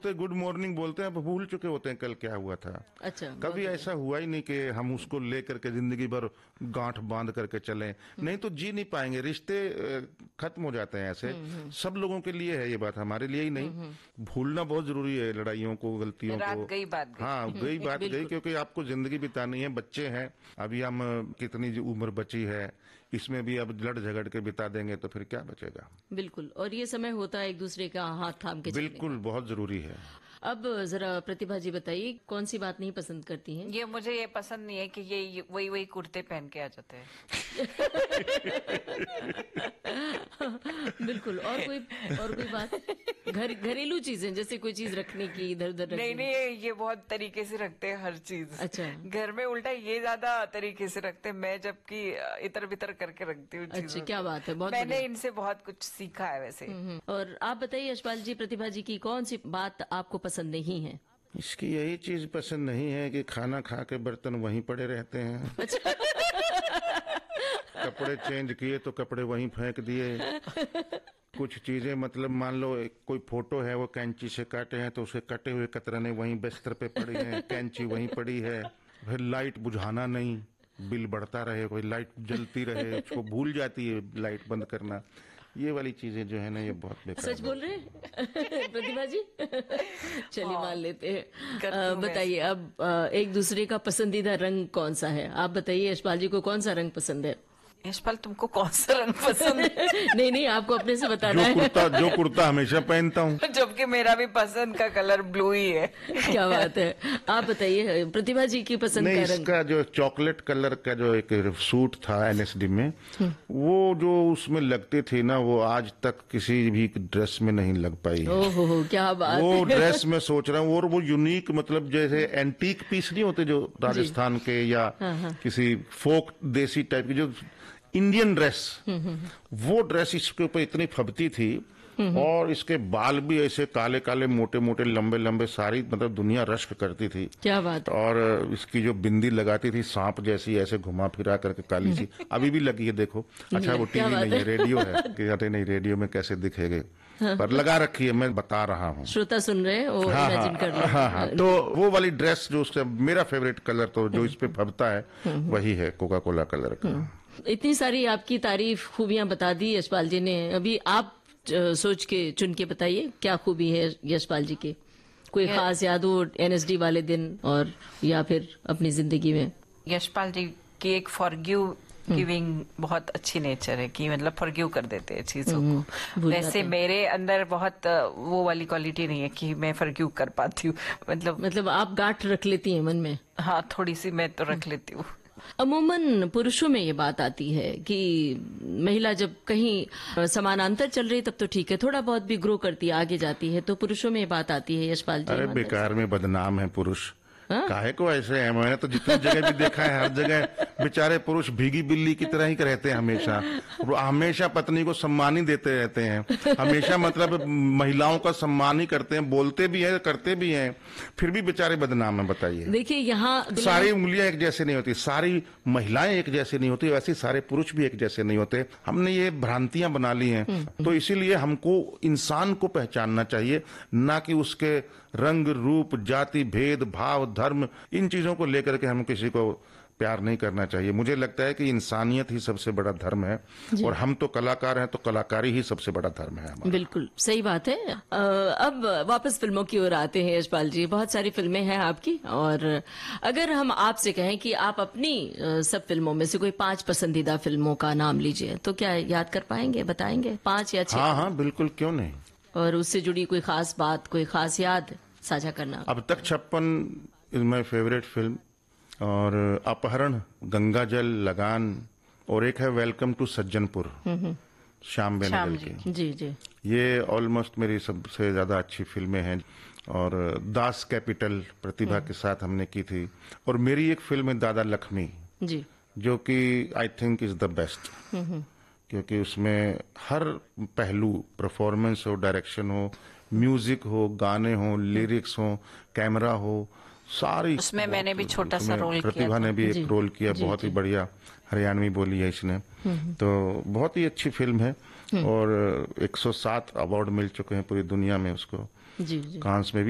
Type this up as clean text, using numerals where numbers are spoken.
बोलते good morning बोलते हैं, अब भूल चुके होते हैं कल क्या हुआ था। अच्छा, कभी ऐसा हुआ ही नहीं कि हम उसको लेकर के जिंदगी भर गांठ बांध करके चलें, नहीं तो जी नहीं पाएंगे। रिश्ते खत्म हो जाते हैं ऐसे। सब लोगों के लिए है ये बात, हमारे लिए ही नहीं। भूलना बहुत जरूरी है, लड़ाइयों को, गलतियों रात को। गई बात गई। हाँ, गई बात गई, बिल्कुल। क्योंकि आपको जिंदगी बितानी है, बच्चे हैं अभी, हम कितनी जो उम्र बची है इसमें भी अब लड़ झगड़ के बिता देंगे तो फिर क्या बचेगा। बिल्कुल, और ये समय होता है एक दूसरे का हाथ थाम के चलने बिल्कुल, बहुत जरूरी है। का। अब जरा प्रतिभा जी बताइए, कौन सी बात नहीं पसंद करती हैं? ये मुझे ये पसंद नहीं है कि ये वही वही कुर्ते पहन के आ जाते हैं। बिल्कुल। और कोई बात? घरेलू चीजें, जैसे कोई चीज रखने की, इधर उधर रखने नहीं नहीं, ये बहुत तरीके से रखते हैं हर चीज। अच्छा। घर में उल्टा ये ज्यादा तरीके से रखते हैं, मैं जबकि इतर बितर करके रखती हूँ चीजों अच्छा, को। क्या बात है, बहुत मैंने बढ़िया। इनसे बहुत कुछ सीखा है वैसे। और आप बताइए यशपाल जी, प्रतिभा जी की कौन सी बात आपको पसंद नहीं है? इसकी यही चीज पसंद नहीं है कि खाना खा के बर्तन वहीं पड़े रहते हैं। कपड़े चेंज किए तो कपड़े वहीं फेंक दिए। कुछ चीजें, मतलब मान लो कोई फोटो है, वो कैंची से काटे हैं तो उसे कटे हुए कतरने वहीं बिस्तर पे पड़ी हैं, कैंची वहीं पड़ी है। फिर लाइट बुझाना नहीं, बिल बढ़ता रहे, कोई लाइट जलती रहे, उसको भूल जाती है लाइट बंद करना। ये वाली चीजें जो है ना, ये बहुत बेकार सच बोल रहे हैं प्रतिभा जी? चलिए, मान लेते हैं। करती हूँ मैं बताइए अब, एक दूसरे का पसंदीदा रंग कौन सा है? आप बताइए यशपाल जी को कौन सा रंग पसंद है? यशपाल, तुमको कौन सा रंग पसंद है? नहीं, आपको अपने से बताना है। जो कुर्ता हमेशा पहनता हूँ। जबकि मेरा भी पसंद का कलर ब्लू ही है। क्या बात है। आप बताइए प्रतिभा जी की पसंद नहीं, का रंग। इसका जो चॉकलेट कलर का जो एक सूट था एनएसडी में, वो जो उसमें लगती थी ना, वो आज तक किसी भी ड्रेस में नहीं लग पाई है। ओहो, क्या बात वो है। ड्रेस में सोच रहा हूँ, और वो यूनिक, मतलब जैसे एंटीक पीस नहीं होते जो राजस्थान के या किसी फोक देसी टाइप की जो इंडियन ड्रेस, वो ड्रेस इसके ऊपर इतनी फबती थी। और इसके बाल भी ऐसे काले काले मोटे मोटे लंबे लंबे, सारी मतलब दुनिया रश्क करती थी। क्या बात। और इसकी जो बिंदी लगाती थी सांप जैसी, ऐसे घुमा फिरा करके काली सी, अभी भी लगी है देखो। अच्छा, वो टीवी नहीं है, रेडियो है कि कहते नहीं, रेडियो में कैसे दिखेगे, पर लगा रखी है, मैं बता रहा हूँ। श्रोता सुन रहे हैं, वो इमेजिन कर लो। हाँ, तो वो वाली ड्रेस जो उसका मेरा फेवरेट कलर, तो जो इस पे फबता है वही है कोका कोला कलर का। इतनी सारी आपकी तारीफ खूबियां बता दी यशपाल जी ने, अभी आप सोच के चुन के बताइए क्या खूबी है यशपाल जी की, कोई खास याद हो एनएसडी वाले दिन, और या फिर अपनी जिंदगी में। यशपाल जी की एक फॉरगिव गिविंग बहुत अच्छी नेचर है, कि मतलब फॉरगिव कर देते हैं चीजों को। वैसे मेरे अंदर बहुत वो वाली क्वालिटी नहीं है कि मैं फॉरगिव कर पाती हूँ। मतलब आप गांठ रख लेती हैं मन में? हाँ, थोड़ी सी मैं तो रख लेती हूँ। अमूमन पुरुषों में ये बात आती है कि महिला जब कहीं समानांतर चल रही तब तो ठीक है, थोड़ा बहुत भी ग्रो करती है, आगे जाती है, तो पुरुषों में ये बात आती है यशपाल जी। अरे बेकार में बदनाम है पुरुष। काहे को ऐसे है? मैंने तो जितनी जगह भी देखा है, हर जगह बेचारे पुरुष भीगी बिल्ली की तरह ही रहते हैं हमेशा। वो हमेशा पत्नी को सम्मान ही देते रहते हैं, हमेशा मतलब महिलाओं का सम्मान ही करते हैं, बोलते भी हैं, करते भी हैं, फिर भी बेचारे बदनाम है। बताइए, देखिए यहाँ सारी उंगलियां एक जैसे नहीं होती, सारी महिलाएं एक जैसी नहीं होती, वैसे सारे पुरुष भी एक जैसे नहीं होते। हमने ये भ्रांतियां बना ली हैं। तो इसीलिए हमको इंसान को पहचानना चाहिए, ना कि उसके रंग रूप जाति भेद भाव धर्म, इन चीजों को लेकर के हम किसी को प्यार नहीं करना चाहिए। मुझे लगता है कि इंसानियत ही सबसे बड़ा धर्म है, और हम तो कलाकार हैं, तो कलाकारी ही सबसे बड़ा धर्म है हमारा। बिल्कुल सही बात है। अब वापस फिल्मों की ओर आते हैं यशपाल जी, बहुत सारी फिल्में हैं आपकी, और अगर हम आपसे कहें कि आप अपनी सब फिल्मों में से कोई 5 पसंदीदा फिल्मों का नाम लीजिए, तो क्या याद कर पाएंगे, बताएंगे 5 या 6? हाँ, बिल्कुल, क्यों नहीं। और उससे जुड़ी कोई खास बात, कोई खास याद साझा करना। अब तक 56 इज माई फेवरेट फिल्म, और अपहरण, गंगा जल, लगान, और एक है वेलकम टू सज्जनपुर, श्याम बेनेगल की। जी। ये ऑलमोस्ट मेरी सबसे ज्यादा अच्छी फिल्में हैं। और दास कैपिटल प्रतिभा के साथ हमने की थी, और मेरी एक फिल्म है दादा लक्ष्मी जी, जो कि I think is the best, क्योंकि उसमें हर पहलू, परफॉर्मेंस हो, डायरेक्शन हो, म्यूजिक हो, गाने हो, लिरिक्स हो, कैमरा हो, सारी, उसमें मैंने भी छोटा सा रोल किया। प्रतिभा ने भी एक रोल किया, बहुत ही बढ़िया, हरियाणवी बोली है इसने। तो बहुत ही अच्छी फिल्म है, और 107 अवार्ड मिल चुके हैं पूरी दुनिया में उसको। जी। कांस में भी